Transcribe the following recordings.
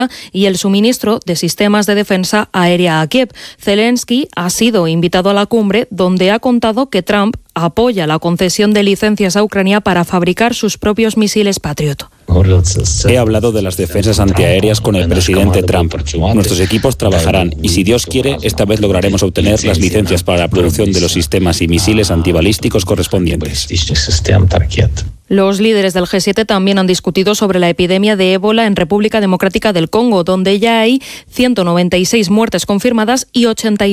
y el suministro de sistemas de defensa aérea a Kiev. Zelensky ha sido invitado a la cumbre, donde ha contado que Trump apoya la concesión de licencias a Ucrania para fabricar sus propios misiles Patriot. He hablado de las defensas antiaéreas con el presidente Trump. Nuestros equipos trabajarán y, si Dios quiere, esta vez lograremos obtener las licencias para la producción de los sistemas y misiles antibalísticos correspondientes. Los líderes del G7 también han discutido sobre la epidemia de ébola en República Democrática del Congo, donde ya hay 196 muertes confirmadas y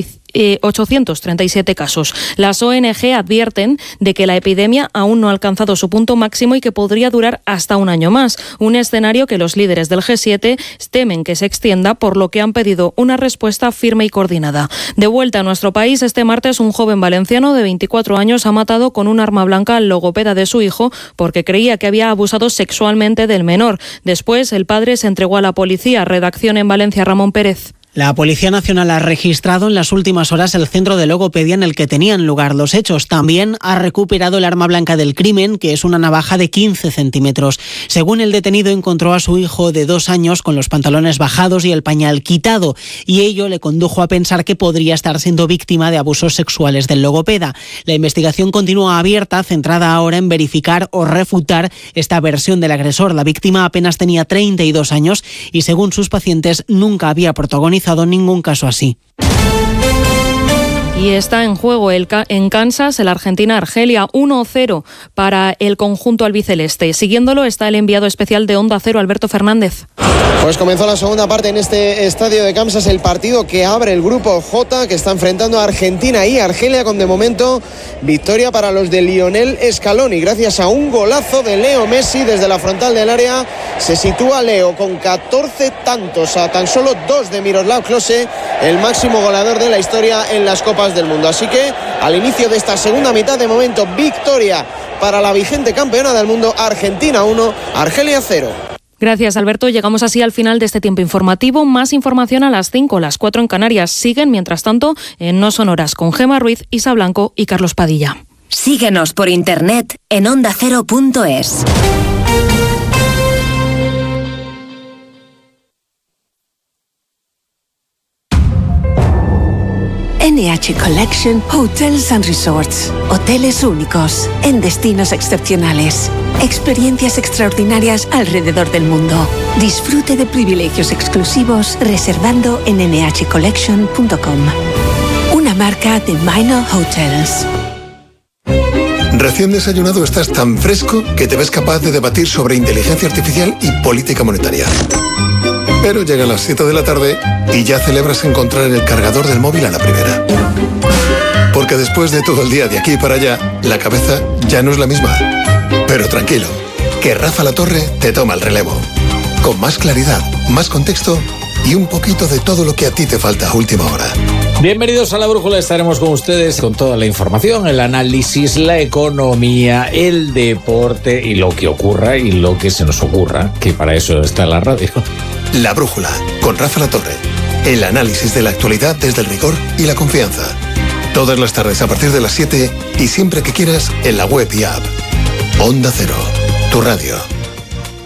837 casos. Las ONG advierten de que la epidemia aún no ha alcanzado su punto máximo y que podría durar hasta un año más. Un escenario que los líderes del G7 temen que se extienda, por lo que han pedido una respuesta firme y coordinada. De vuelta a nuestro país, este martes un joven valenciano de 24 años ha matado con un arma blanca al logopeda de su hijo porque creía que había abusado sexualmente del menor. Después, el padre se entregó a la policía. Redacción en Valencia, Ramón Pérez. La Policía Nacional ha registrado en las últimas horas el centro de logopedia en el que tenían lugar los hechos. También ha recuperado el arma blanca del crimen, que es una navaja de 15 centímetros. Según el detenido, encontró a su hijo de 2 años con los pantalones bajados y el pañal quitado, y ello le condujo a pensar que podría estar siendo víctima de abusos sexuales del logopeda. La investigación continúa abierta, centrada ahora en verificar o refutar esta versión del agresor. La víctima apenas tenía 32 años y, según sus pacientes, nunca había protagonizado ningún caso así. Y está en juego en Kansas el Argentina-Argelia, 1-0 para el conjunto albiceleste. Siguiéndolo está el enviado especial de Onda Cero, Alberto Fernández. Pues comenzó la segunda parte en este estadio de Kansas, el partido que abre el grupo J, que está enfrentando a Argentina y Argelia, con de momento victoria para los de Lionel Scaloni. Gracias a un golazo de Leo Messi desde la frontal del área, se sitúa Leo con 14 tantos, a tan solo 2 de Miroslav Klose, el máximo goleador de la historia en las Copas del Mundo. Así que al inicio de esta segunda mitad, de momento victoria para la vigente campeona del mundo, Argentina 1, Argelia 0. Gracias, Alberto. Llegamos así al final de este tiempo informativo. Más información a las 5, las 4 en Canarias. Siguen, mientras tanto, en No Sonoras con Gemma Ruiz, Isa Blanco y Carlos Padilla. Síguenos por internet en ondacero.es. NH Collection Hotels and Resorts. Hoteles únicos, en destinos excepcionales. Experiencias extraordinarias alrededor del mundo. Disfrute de privilegios exclusivos reservando en nhcollection.com. Una marca de Minor Hotels. Recién desayunado estás tan fresco que te ves capaz de debatir sobre inteligencia artificial y política monetaria. Pero llegan las 7 de la tarde y ya celebras encontrar el cargador del móvil a la primera. Porque después de todo el día de aquí para allá, la cabeza ya no es la misma. Pero tranquilo, que Rafa La Torre te toma el relevo. Con más claridad, más contexto y un poquito de todo lo que a ti te falta a última hora. Bienvenidos a La Brújula, estaremos con ustedes con toda la información, el análisis, la economía, el deporte y lo que ocurra y lo que se nos ocurra, que para eso está la radio. La Brújula, con Rafa La Torre. El análisis de la actualidad desde el rigor y la confianza. Todas las tardes a partir de las 7 y siempre que quieras en la web y app. Onda Cero, tu radio.